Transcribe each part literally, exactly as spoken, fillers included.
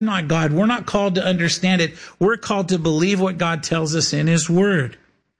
not God. We're not called to understand it. We're called to believe what God tells us in his word.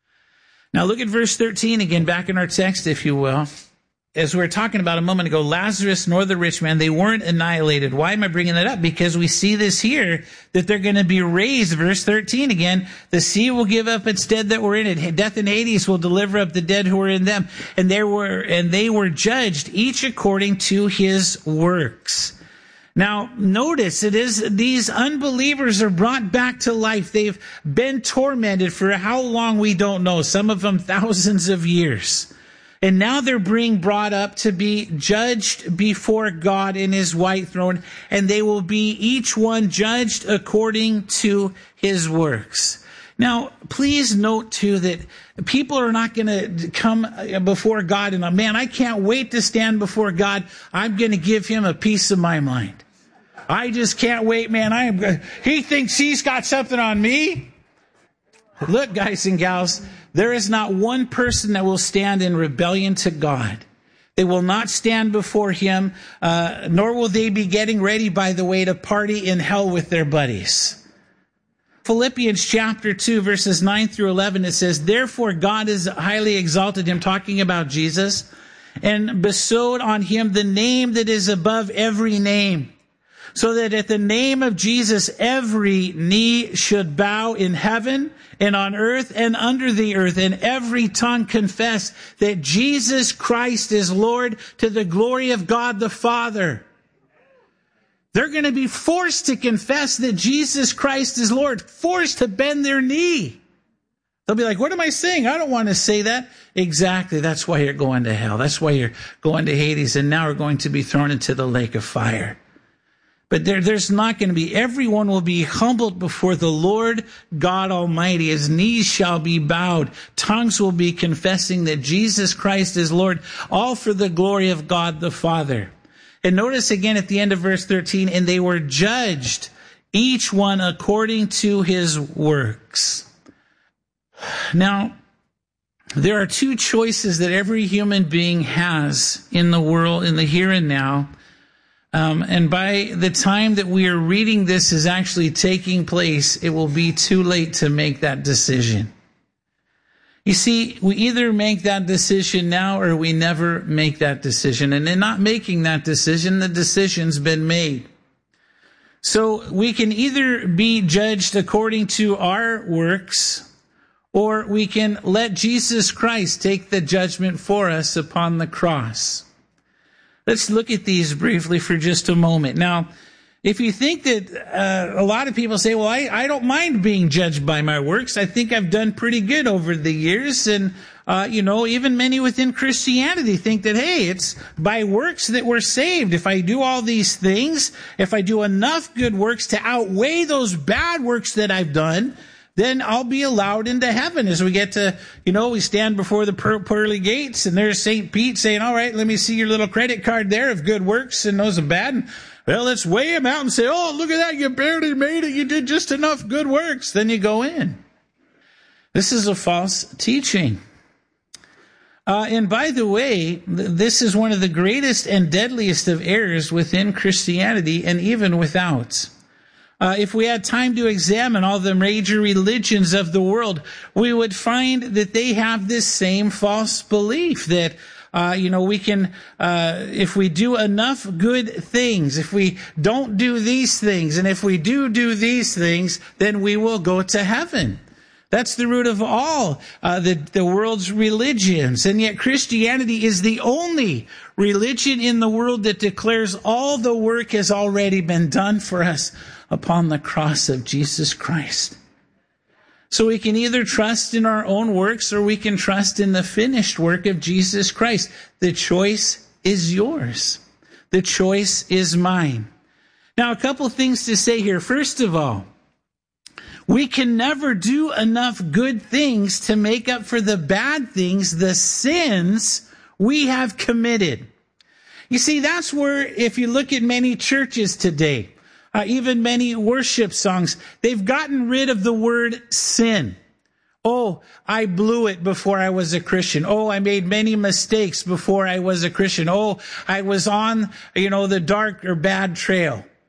Now look at verse thirteen again, back in our text, if you will. As we were talking about a moment ago, Lazarus nor the rich man, they weren't annihilated. Why am I bringing that up? Because we see this here, that they're going to be raised. Verse thirteen again, the sea will give up its dead that were in it. Death and Hades will deliver up the dead who were in them. And they were, and they were judged, each according to his works. Now, notice it is these unbelievers are brought back to life. They've been tormented for how long we don't know. Some of them thousands of years. And now they're being brought up to be judged before God in his white throne. And they will be each one judged according to his works. Now, please note too that people are not going to come before God and, man, I can't wait to stand before God. I'm going to give him a piece of my mind. I just can't wait, man. I am. He thinks he's got something on me. Look, guys and gals, there is not one person that will stand in rebellion to God. They will not stand before him, uh, nor will they be getting ready, by the way, to party in hell with their buddies. Philippians chapter two, verses nine through eleven, it says, therefore God has highly exalted him, talking about Jesus, and bestowed on him the name that is above every name, so that at the name of Jesus every knee should bow in heaven and on earth and under the earth, and every tongue confess that Jesus Christ is Lord, to the glory of God the Father. They're going to be forced to confess that Jesus Christ is Lord, forced to bend their knee. They'll be like, what am I saying? I don't want to say that. Exactly. That's why you're going to hell. That's why you're going to Hades, and now we're going to be thrown into the lake of fire. But there, there's not going to be, everyone will be humbled before the Lord God Almighty. His knees shall be bowed. Tongues will be confessing that Jesus Christ is Lord, all for the glory of God the Father. And notice again at the end of verse thirteen, and they were judged, each one according to his works. Now, there are two choices that every human being has in the world, in the here and now. Um, and by the time that we are reading this is actually taking place, it will be too late to make that decision. You see, we either make that decision now or we never make that decision. And in not making that decision, the decision's been made. So we can either be judged according to our works, or we can let Jesus Christ take the judgment for us upon the cross. Let's look at these briefly for just a moment. Now, if you think that uh, a lot of people say, well, I, I don't mind being judged by my works. I think I've done pretty good over the years. And, uh, you know, even many within Christianity think that, hey, it's by works that we're saved. If I do all these things, if I do enough good works to outweigh those bad works that I've done, then I'll be allowed into heaven. As we get to, you know, we stand before the pearly gates, and there's Saint Pete saying, all right, let me see your little credit card there of good works and those of bad. And, well, let's weigh him out and say, oh, look at that. You barely made it. You did just enough good works. Then you go in. This is a false teaching. Uh, and by the way, th- this is one of the greatest and deadliest of errors within Christianity and even without. Uh, if we had time to examine all the major religions of the world, we would find that they have this same false belief that Uh, you know, we can, uh, if we do enough good things, if we don't do these things, and if we do do these things, then we will go to heaven. That's the root of all uh, the, the world's religions. And yet Christianity is the only religion in the world that declares all the work has already been done for us upon the cross of Jesus Christ. So we can either trust in our own works or we can trust in the finished work of Jesus Christ. The choice is yours. The choice is mine. Now, a couple things to say here. First of all, we can never do enough good things to make up for the bad things, the sins we have committed. You see, that's where, if you look at many churches today, Uh, even many worship songs, they've gotten rid of the word sin. Oh, I blew it before I was a Christian. Oh, I made many mistakes before I was a Christian. Oh, I was on, you know, the dark or bad trail.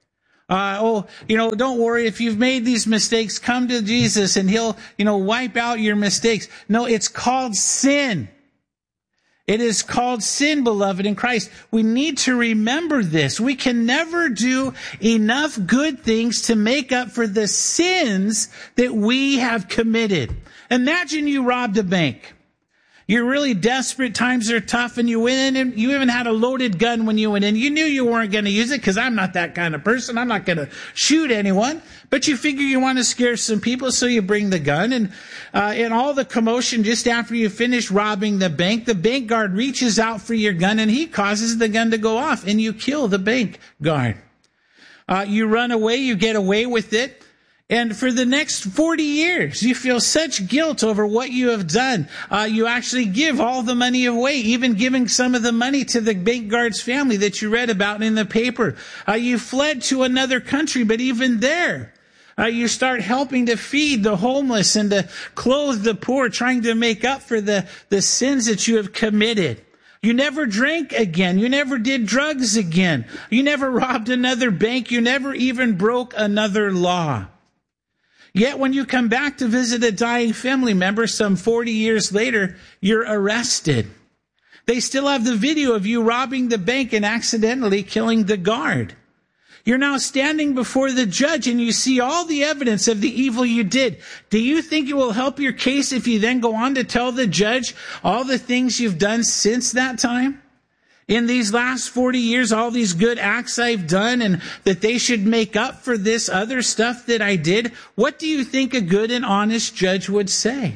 Uh, oh, you know, don't worry. If you've made these mistakes, come to Jesus and he'll, you know, wipe out your mistakes. No, it's called sin. It is called sin, beloved, in Christ. We need to remember this. We can never do enough good things to make up for the sins that we have committed. Imagine you robbed a bank. You're really desperate, times are tough, and you went in, and you even had a loaded gun when you went in. You knew you weren't going to use it, because I'm not that kind of person. I'm not going to shoot anyone. But you figure you want to scare some people, so you bring the gun. And uh, in all the commotion, just after you finish robbing the bank, the bank guard reaches out for your gun, and he causes the gun to go off, and you kill the bank guard. Uh, you run away, you get away with it. And for the next forty years, you feel such guilt over what you have done. Uh, you actually give all the money away, even giving some of the money to the bank guard's family that you read about in the paper. Uh, you fled to another country, but even there, uh, you start helping to feed the homeless and to clothe the poor, trying to make up for the, the sins that you have committed. You never drank again. You never did drugs again. You never robbed another bank. You never even broke another law. Yet when you come back to visit a dying family member some forty years later, you're arrested. They still have the video of you robbing the bank and accidentally killing the guard. You're now standing before the judge and you see all the evidence of the evil you did. Do you think it will help your case if you then go on to tell the judge all the things you've done since that time? In these last forty years, all these good acts I've done, and that they should make up for this other stuff that I did. What do you think a good and honest judge would say?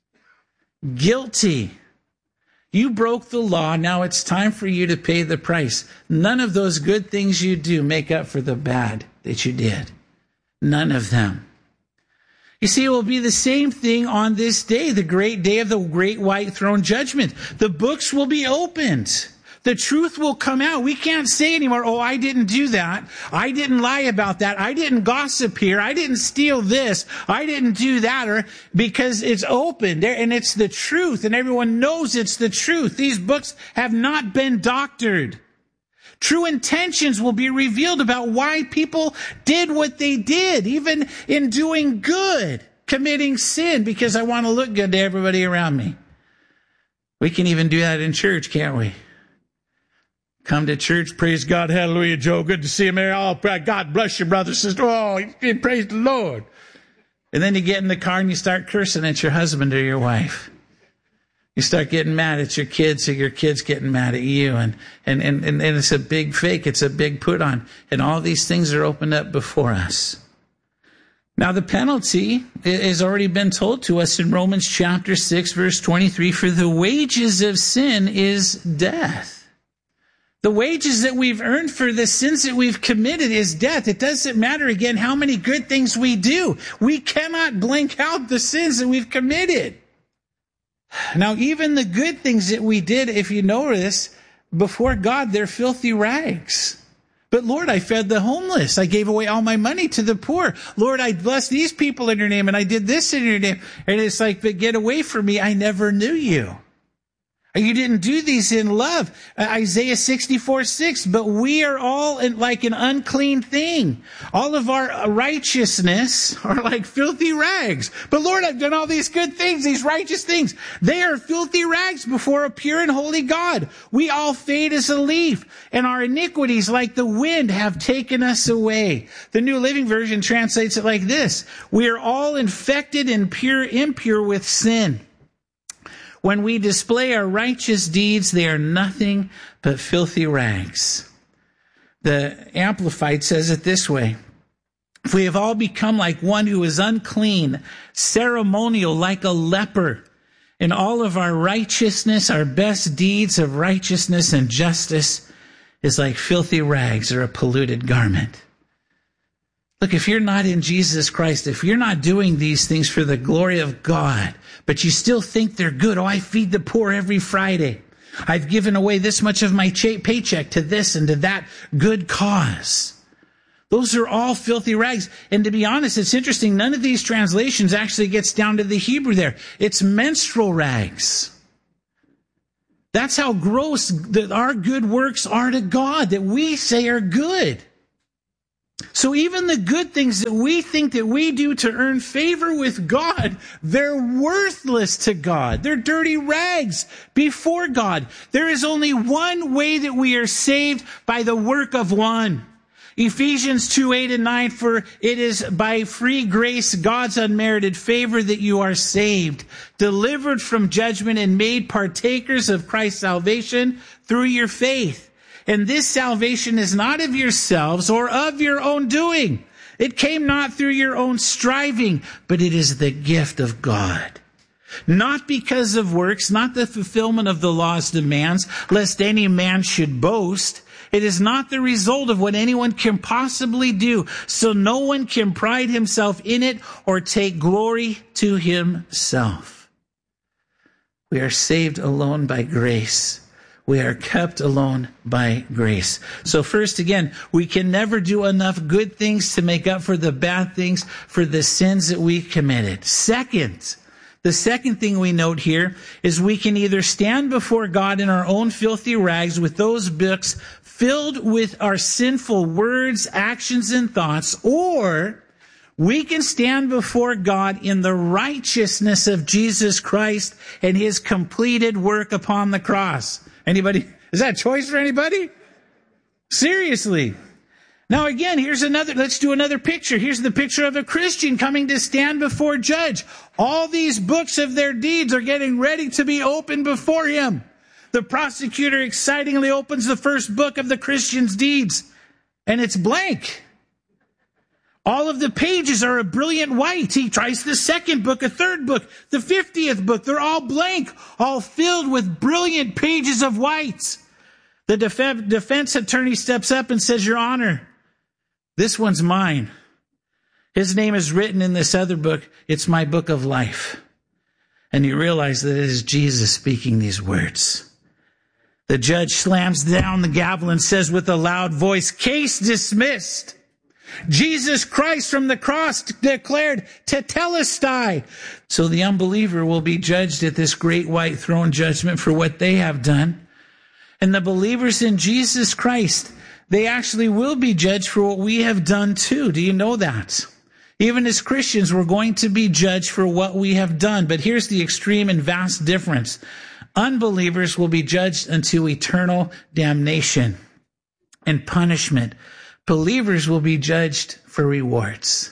Guilty. You broke the law. Now it's time for you to pay the price. None of those good things you do make up for the bad that you did. None of them. You see, it will be the same thing on this day, the great day of the great white throne judgment. The books will be opened. The truth will come out. We can't say anymore, oh, I didn't do that. I didn't lie about that. I didn't gossip here. I didn't steal this. I didn't do that. Or because it's open there and it's the truth and everyone knows it's the truth. These books have not been doctored. True intentions will be revealed about why people did what they did, even in doing good, committing sin, because I want to look good to everybody around me. We can even do that in church, can't we? Come to church, praise God, hallelujah, Joe, good to see you, Mary. Oh, God bless you, brother, sister. Oh, praise the Lord. And then you get in the car and you start cursing at your husband or your wife. You start getting mad at your kids or your kids getting mad at you. And, and, and, and it's a big fake. It's a big put on. And all these things are opened up before us. Now, the penalty has already been told to us in Romans chapter six, verse twenty-three. For the wages of sin is death. The wages that we've earned for the sins that we've committed is death. It doesn't matter, again, how many good things we do. We cannot blink out the sins that we've committed. Now, even the good things that we did, if you notice, before God, they're filthy rags. But Lord, I fed the homeless. I gave away all my money to the poor. Lord, I blessed these people in your name, and I did this in your name. And it's like, but get away from me. I never knew you. You didn't do these in love. Uh, Isaiah sixty-four six, but we are all in, like an unclean thing. All of our righteousness are like filthy rags. But Lord, I've done all these good things, these righteous things. They are filthy rags before a pure and holy God. We all fade as a leaf, and our iniquities like the wind have taken us away. The New Living Version translates it like this. We are all infected and pure, impure with sin. When we display our righteous deeds, they are nothing but filthy rags. The Amplified says it this way. If we have all become like one who is unclean, ceremonial like a leper, in all of our righteousness, our best deeds of righteousness and justice is like filthy rags or a polluted garment. Look, if you're not in Jesus Christ, if you're not doing these things for the glory of God, but you still think they're good, oh, I feed the poor every Friday. I've given away this much of my paycheck to this and to that good cause. Those are all filthy rags. And to be honest, it's interesting, none of these translations actually gets down to the Hebrew there. It's menstrual rags. That's how gross that our good works are to God, that we say are good. So even the good things that we think that we do to earn favor with God, they're worthless to God. They're dirty rags before God. There is only one way that we are saved, by the work of one. Ephesians two, eight and nine, for it is by free grace, God's unmerited favor, that you are saved, delivered from judgment and made partakers of Christ's salvation through your faith. And this salvation is not of yourselves or of your own doing. It came not through your own striving, but it is the gift of God. Not because of works, not the fulfillment of the law's demands, lest any man should boast. It is not the result of what anyone can possibly do, so no one can pride himself in it or take glory to himself. We are saved alone by grace. We are kept alone by grace. So first, again, we can never do enough good things to make up for the bad things, for the sins that we committed. Second, the second thing we note here is we can either stand before God in our own filthy rags with those books filled with our sinful words, actions, and thoughts, or we can stand before God in the righteousness of Jesus Christ and his completed work upon the cross. Anybody? Is that a choice for anybody? Seriously. Now again, here's another, let's do another picture. Here's the picture of a Christian coming to stand before judge. All these books of their deeds are getting ready to be opened before him. The prosecutor excitingly opens the first book of the Christian's deeds, and it's blank. All of the pages are a brilliant white. He tries the second book, a third book, the fiftieth book. They're all blank, all filled with brilliant pages of white. The def- defense attorney steps up and says, Your Honor, this one's mine. His name is written in this other book. It's my book of life. And you realize that it is Jesus speaking these words. The judge slams down the gavel and says with a loud voice, Case dismissed. Jesus Christ from the cross declared tetelestai. So the unbeliever will be judged at this great white throne judgment for what they have done. And the believers in Jesus Christ, they actually will be judged for what we have done too. Do you know that? Even as Christians, we're going to be judged for what we have done. But here's the extreme and vast difference. Unbelievers will be judged unto eternal damnation and punishment. Believers will be judged for rewards.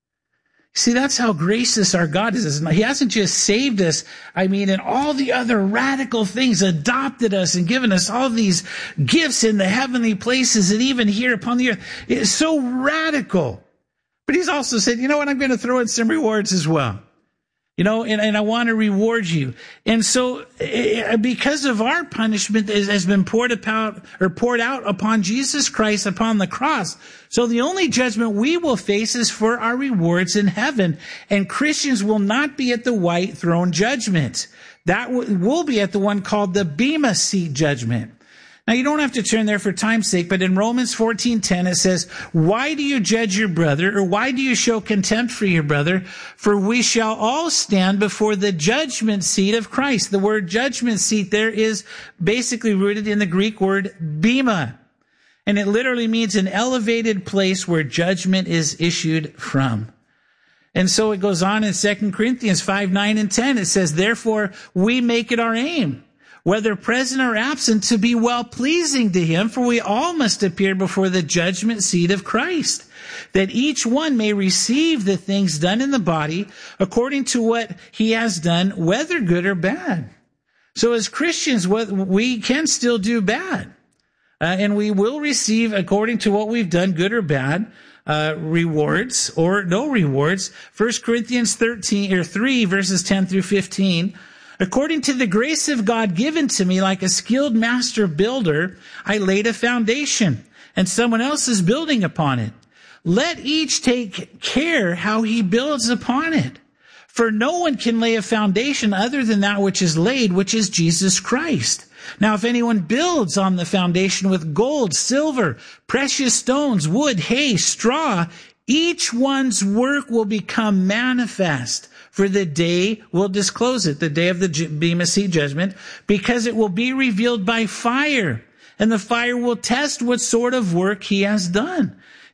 See, that's how gracious our God is. He hasn't just saved us, I mean, in all the other radical things, adopted us and given us all these gifts in the heavenly places and even here upon the earth. It is so radical. But he's also said, you know what, I'm going to throw in some rewards as well. You know, and, and I want to reward you. And so because of our punishment that has been poured out or poured out upon Jesus Christ upon the cross. So the only judgment we will face is for our rewards in heaven. And Christians will not be at the white throne judgment. That will be at the one called the Bema seat judgment. Now, you don't have to turn there for time's sake, but in Romans fourteen ten, it says, why do you judge your brother, or why do you show contempt for your brother? For we shall all stand before the judgment seat of Christ. The word judgment seat there is basically rooted in the Greek word bema. And it literally means an elevated place where judgment is issued from. And so it goes on in Second Corinthians five, nine, and ten. It says, therefore, we make it our aim, whether present or absent, to be well-pleasing to him, for we all must appear before the judgment seat of Christ, that each one may receive the things done in the body according to what he has done, whether good or bad. So as Christians, we can still do bad, uh, and we will receive, according to what we've done, good or bad, uh, rewards or no rewards. First Corinthians thirteen or three, verses ten through fifteen. According to the grace of God given to me, like a skilled master builder, I laid a foundation, and someone else is building upon it. Let each take care how he builds upon it. For no one can lay a foundation other than that which is laid, which is Jesus Christ. Now, if anyone builds on the foundation with gold, silver, precious stones, wood, hay, straw, each one's work will become manifest, for the day will disclose it, the day of the Bema seat judgment, because it will be revealed by fire, and the fire will test what sort of work he has done.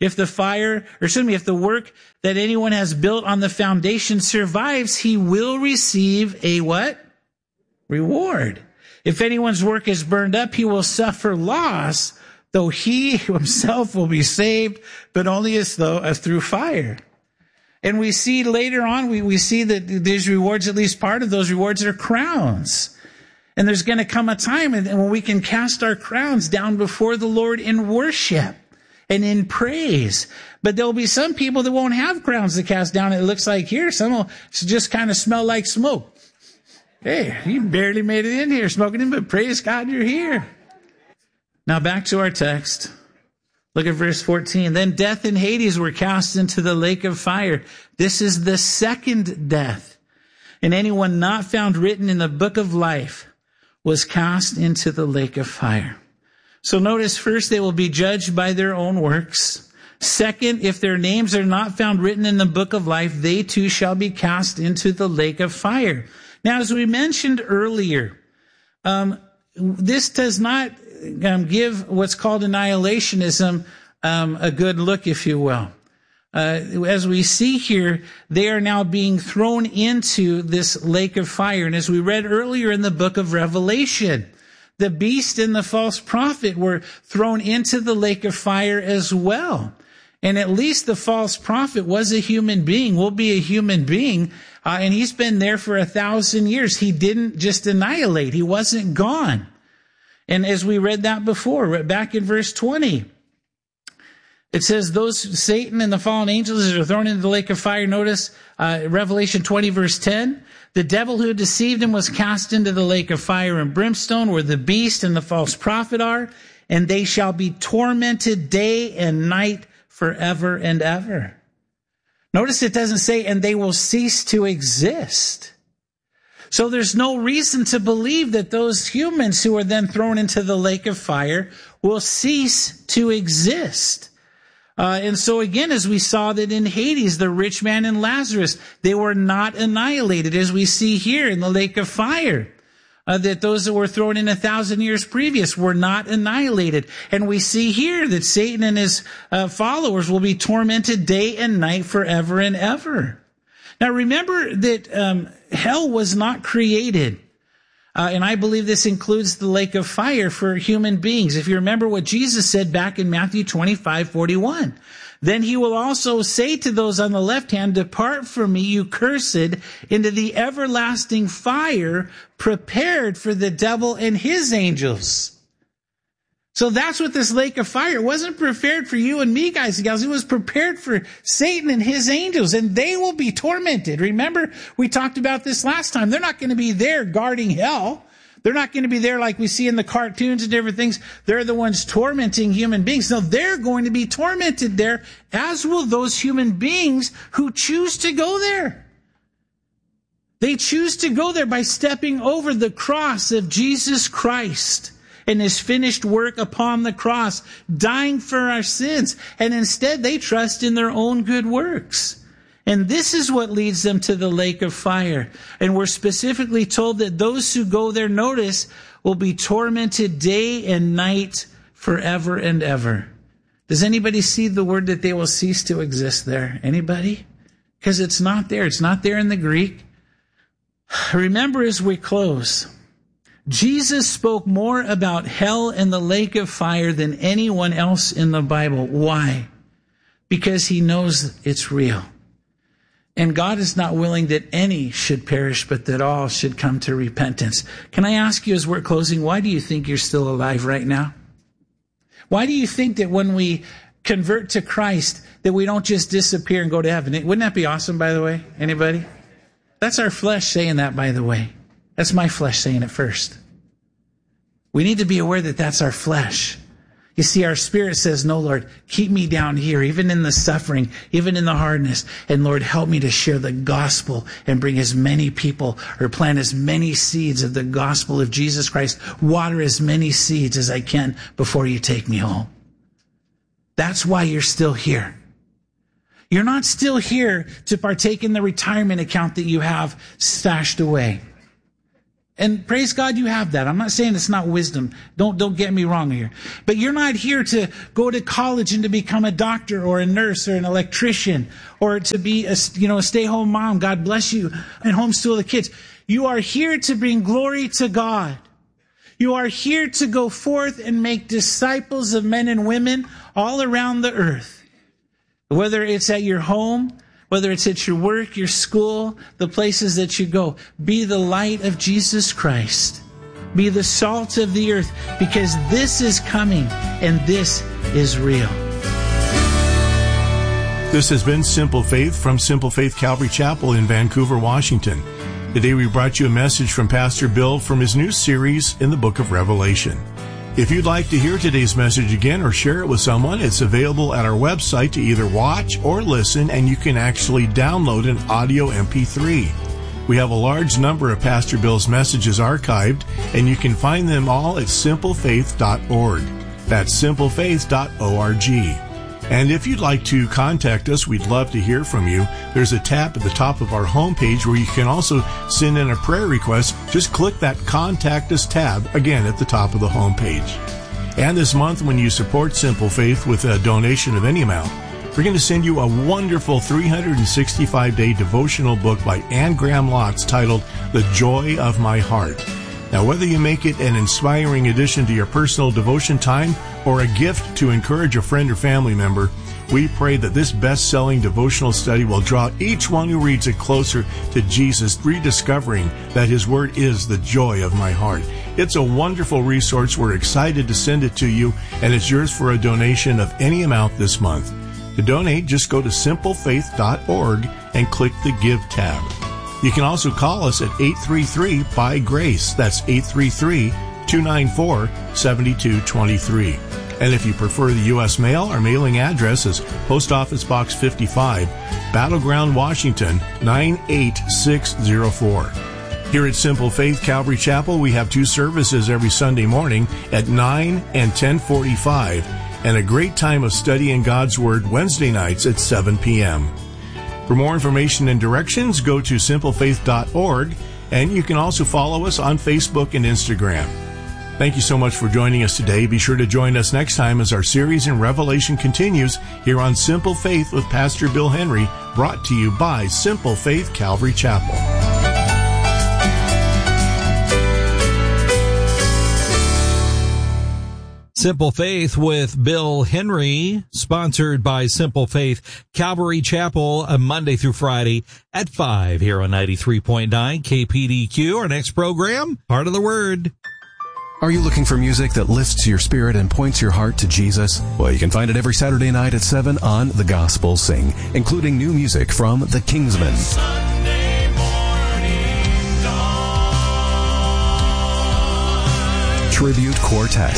If the fire, or excuse me, if the work that anyone has built on the foundation survives, he will receive a what? Reward. If anyone's work is burned up, he will suffer loss, though he himself will be saved, but only as though as through fire. And we see later on, we, we see that these rewards, at least part of those rewards, are crowns. And there's going to come a time when we can cast our crowns down before the Lord in worship and in praise. But there'll be some people that won't have crowns to cast down. It looks like here, some will just kind of smell like smoke. Hey, you barely made it in here smoking in, but praise God you're here. Now back to our text. Look at verse fourteen. Then death and Hades were cast into the lake of fire. This is the second death. And anyone not found written in the book of life was cast into the lake of fire. So notice, first, they will be judged by their own works. Second, if their names are not found written in the book of life, they too shall be cast into the lake of fire. Now, as we mentioned earlier, um, this does not um, give what's called annihilationism um, a good look, if you will. Uh, as we see here, they are now being thrown into this lake of fire. And as we read earlier in the book of Revelation, the beast and the false prophet were thrown into the lake of fire as well. And at least the false prophet was a human being, will be a human being, uh, and he's been there for a thousand years. He didn't just annihilate. He wasn't gone. And as we read that before, back in verse twenty, it says, those, Satan and the fallen angels are thrown into the lake of fire. Notice uh, Revelation twenty, verse ten. The devil who deceived him was cast into the lake of fire and brimstone, where the beast and the false prophet are, and they shall be tormented day and night forever and ever. Notice it doesn't say, and they will cease to exist. So there's no reason to believe that those humans who are then thrown into the lake of fire will cease to exist. Uh, and so again, as we saw that in Hades, the rich man and Lazarus, they were not annihilated, as we see here in the lake of fire. Uh, that those that were thrown in a thousand years previous were not annihilated. And we see here that Satan and his uh, followers will be tormented day and night forever and ever. Now remember that um, hell was not created. Uh, and I believe this includes the lake of fire for human beings. If you remember what Jesus said back in Matthew twenty-five forty-one, then he will also say to those on the left hand, depart from me, you cursed, into the everlasting fire prepared for the devil and his angels. So that's what this lake of fire, it wasn't prepared for you and me, guys and gals. It was prepared for Satan and his angels, and they will be tormented. Remember, we talked about this last time. They're not going to be there guarding hell. They're not going to be there like we see in the cartoons and different things. They're the ones tormenting human beings. No, they're going to be tormented there, as will those human beings who choose to go there. They choose to go there by stepping over the cross of Jesus Christ and his finished work upon the cross, dying for our sins. And instead, they trust in their own good works. And this is what leads them to the lake of fire. And we're specifically told that those who go there, notice, will be tormented day and night forever and ever. Does anybody see the word that they will cease to exist there? Anybody? Because it's not there. It's not there in the Greek. Remember, as we close, Jesus spoke more about hell and the lake of fire than anyone else in the Bible. Why? Because he knows it's real. And God is not willing that any should perish, but that all should come to repentance. Can I ask you as we're closing, why do you think you're still alive right now? Why do you think that when we convert to Christ, that we don't just disappear and go to heaven? Wouldn't that be awesome, by the way? Anybody? That's our flesh saying that, by the way. That's my flesh saying it first. We need to be aware that that's our flesh. You see, our spirit says, no, Lord, keep me down here, even in the suffering, even in the hardness. And Lord, help me to share the gospel and bring as many people, or plant as many seeds of the gospel of Jesus Christ, water as many seeds as I can before you take me home. That's why you're still here. You're not still here to partake in the retirement account that you have stashed away. And praise God you have that. I'm not saying it's not wisdom. Don't, don't get me wrong here. But you're not here to go to college and to become a doctor or a nurse or an electrician or to be a, you know, a stay-home mom. God bless you, and homeschool the kids. You are here to bring glory to God. You are here to go forth and make disciples of men and women all around the earth. Whether it's at your home, whether it's at your work, your school, the places that you go, be the light of Jesus Christ. Be the salt of the earth, because this is coming and this is real. This has been Simple Faith from Simple Faith Calvary Chapel in Vancouver, Washington. Today we brought you a message from Pastor Bill from his new series in the book of Revelation. If you'd like to hear today's message again or share it with someone, it's available at our website to either watch or listen, and you can actually download an audio M P three. We have a large number of Pastor Bill's messages archived, and you can find them all at simple faith dot org. That's simple faith dot org. And if you'd like to contact us, we'd love to hear from you. There's a tab at the top of our homepage where you can also send in a prayer request. Just click that Contact Us tab, again, at the top of the homepage. And this month, when you support Simple Faith with a donation of any amount, we're going to send you a wonderful three hundred sixty-five day devotional book by Anne Graham Lotz titled The Joy of My Heart. Now, whether you make it an inspiring addition to your personal devotion time or a gift to encourage a friend or family member, we pray that this best-selling devotional study will draw each one who reads it closer to Jesus, rediscovering that His Word is the joy of my heart. It's a wonderful resource. We're excited to send it to you, and it's yours for a donation of any amount this month. To donate, just go to simple faith dot org and click the Give tab. You can also call us at eight three three, B Y, GRACE. That's eight three three, two nine four, seven two two three. And if you prefer the U S mail, our mailing address is Post Office Box fifty-five, Battleground, Washington, nine eight six zero four. Here at Simple Faith Calvary Chapel, we have two services every Sunday morning at nine and ten forty-five, and a great time of studying God's Word Wednesday nights at seven p.m. For more information and directions, go to simple faith dot org, and you can also follow us on Facebook and Instagram. Thank you so much for joining us today. Be sure to join us next time as our series in Revelation continues here on Simple Faith with Pastor Bill Henry, brought to you by Simple Faith Calvary Chapel. Simple Faith with Bill Henry, sponsored by Simple Faith Calvary Chapel, uh, Monday through Friday at five here on ninety-three point nine K P D Q. Our next program, Heart of the Word. Are you looking for music that lifts your spirit and points your heart to Jesus? Well, you can find it every Saturday night at seven on The Gospel Sing, including new music from The Kingsmen, Sunday morning dawn. Tribute Quartet,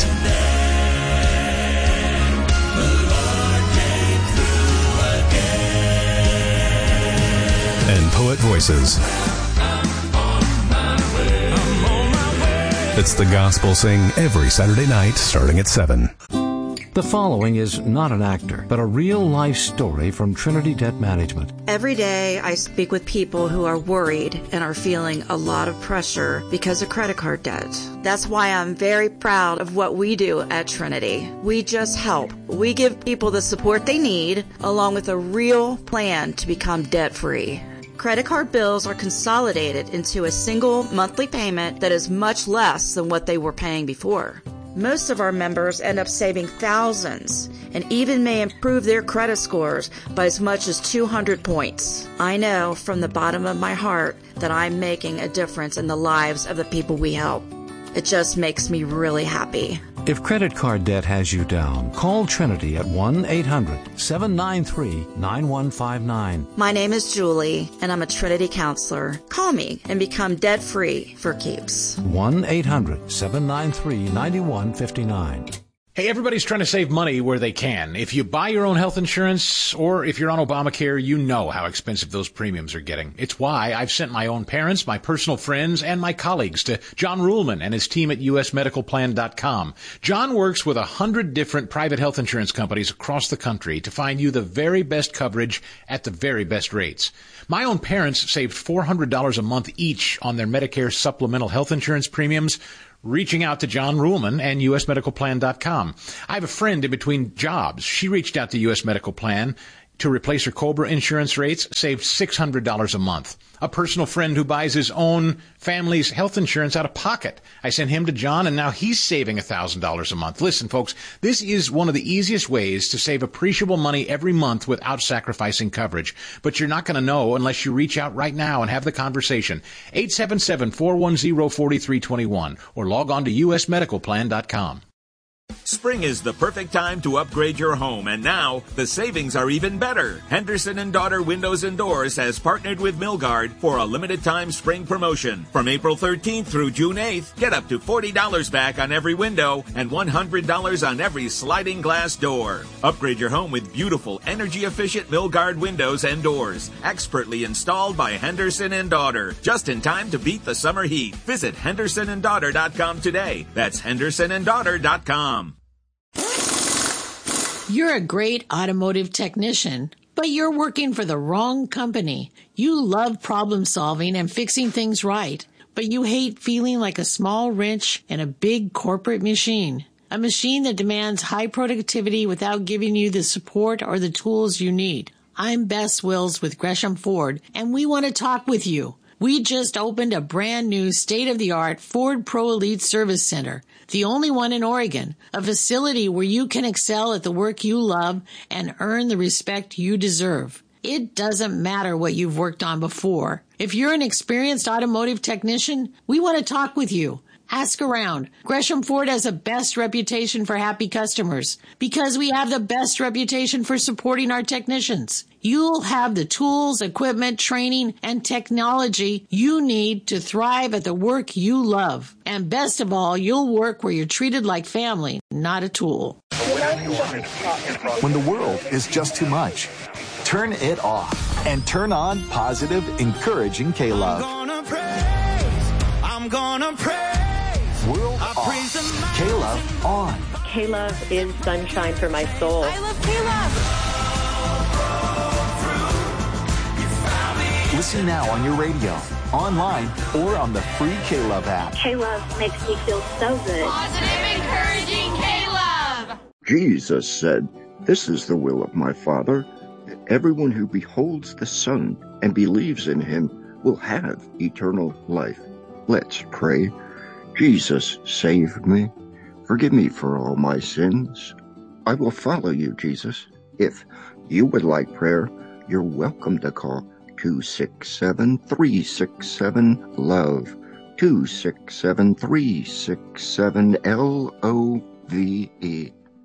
and Poet Voices. It's The Gospel Sing every Saturday night starting at seven. The following is not an actor, but a real-life story from Trinity Debt Management. Every day I speak with people who are worried and are feeling a lot of pressure because of credit card debt. That's why I'm very proud of what we do at Trinity. We just help. We give people the support they need, along with a real plan to become debt-free. Credit card bills are consolidated into a single monthly payment that is much less than what they were paying before. Most of our members end up saving thousands and even may improve their credit scores by as much as two hundred points. I know from the bottom of my heart that I'm making a difference in the lives of the people we help. It just makes me really happy. If credit card debt has you down, call Trinity at one eight hundred, seven nine three, nine one five nine. My name is Julie, and I'm a Trinity counselor. Call me and become debt-free for keeps. one eight hundred, seven nine three, nine one five nine. Hey, everybody's trying to save money where they can. If you buy your own health insurance or if you're on Obamacare, you know how expensive those premiums are getting. It's why I've sent my own parents, my personal friends, and my colleagues to John Ruhlman and his team at U S medical plan dot com. John works with a hundred different private health insurance companies across the country to find you the very best coverage at the very best rates. My own parents saved four hundred dollars a month each on their Medicare supplemental health insurance premiums, reaching out to John Ruhlman and U S medical plan dot com. I have a friend in between jobs. She reached out to U S Medical Plan to replace her COBRA insurance rates, saved six hundred dollars a month. A personal friend who buys his own family's health insurance out of pocket. I sent him to John, and now he's saving one thousand dollars a month. Listen, folks, this is one of the easiest ways to save appreciable money every month without sacrificing coverage. But you're not going to know unless you reach out right now and have the conversation. eight seven seven, four one zero, four three two one or log on to U S medical plan dot com. Spring is the perfect time to upgrade your home, and now the savings are even better. Henderson and Daughter Windows and Doors has partnered with Milgard for a limited time spring promotion. From April thirteenth through June eighth, get up to forty dollars back on every window and one hundred dollars on every sliding glass door. Upgrade your home with beautiful, energy-efficient Milgard windows and doors, expertly installed by Henderson and Daughter, just in time to beat the summer heat. Visit henderson and daughter dot com today. That's henderson and daughter dot com. You're a great automotive technician, but you're working for the wrong company. You love problem solving and fixing things right, but you hate feeling like a small wrench in a big corporate machine. A machine that demands high productivity without giving you the support or the tools you need. I'm Bess Wills with Gresham Ford, and we want to talk with you. We just opened a brand new state-of-the-art Ford Pro Elite Service Center, the only one in Oregon, a facility where you can excel at the work you love and earn the respect you deserve. It doesn't matter what you've worked on before. If you're an experienced automotive technician, we want to talk with you. Ask around. Gresham Ford has the best reputation for happy customers because we have the best reputation for supporting our technicians. You'll have the tools, equipment, training, and technology you need to thrive at the work you love. And best of all, you'll work where you're treated like family, not a tool. When the world is just too much, turn it off and turn on positive, encouraging K-Love. I'm gonna praise. I'm gonna praise. World off. K-Love on. K-Love is sunshine for my soul. I love K-Love. Listen now on your radio, online, or on the free K-Love app. K-Love makes me feel so good. Positive, encouraging K-Love. Jesus said, "This is the will of my Father, that everyone who beholds the Son and believes in him will have eternal life." Let's pray. Jesus, save me. Forgive me for all my sins. I will follow you, Jesus. If you would like prayer, you're welcome to call two six seven, three six seven, LOVE, two six seven, three six seven, L O V E.